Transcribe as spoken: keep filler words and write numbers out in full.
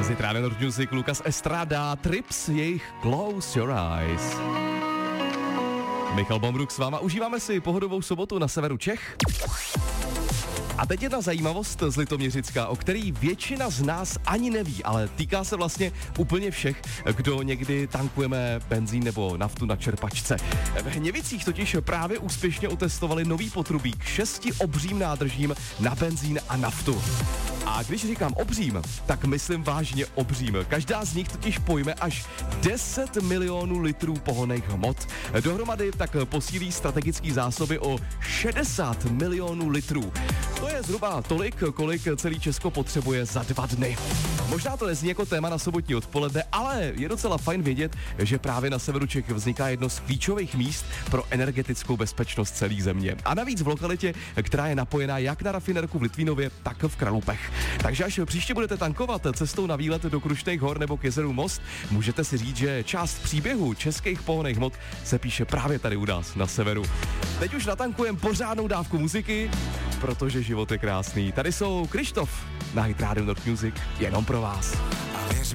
Mezi Rádio Nord Music Lukas Estrada, Trips, jejich Close Your Eyes. Michal Bomruk s váma, užíváme si pohodovou sobotu na severu Čech. A teď jedna zajímavost z Litoměřicka, o který většina z nás ani neví, ale týká se vlastně úplně všech, kdo někdy tankujeme benzín nebo naftu na čerpačce. V Hněvicích totiž právě úspěšně otestovali nový potrubí k šesti obřím nádržím na benzín a naftu. A když říkám obřím, tak myslím vážně obřím. Každá z nich totiž pojme až deset milionů litrů pohonných hmot. Dohromady tak posílí strategický zásoby o šedesát milionů litrů. To je zhruba tolik, kolik celý Česko potřebuje za dva dny. Možná to nezní jako téma na sobotní odpoledne, ale je docela fajn vědět, že právě na severu Čech vzniká jedno z klíčových míst pro energetickou bezpečnost celé země. A navíc v lokalitě, která je napojená jak na rafinerku v Litvínově, tak v Kralupech. Takže až příště budete tankovat cestou na výlet do Krušných hor nebo k jezeru Most, můžete si říct, že část příběhu českých pohonných hmot se píše právě tady u nás na severu. Teď už natankujeme pořádnou dávku muziky, protože život je krásný. Tady jsou Krištof na Hit Radio Nord Music, jenom pro vás. A věř